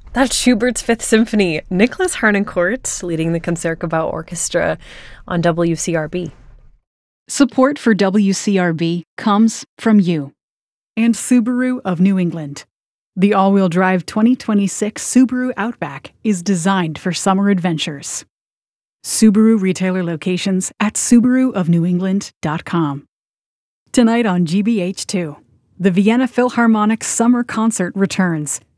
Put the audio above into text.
That's Schubert's Fifth Symphony. Nicholas Harnoncourt leading the Concertgebouw Orchestra on WCRB. Support for WCRB comes from you. And Subaru of New England. The all-wheel drive 2026 Subaru Outback is designed for summer adventures. Subaru retailer locations at SubaruofNewEngland.com. Tonight on GBH2, the Vienna Philharmonic Summer Concert returns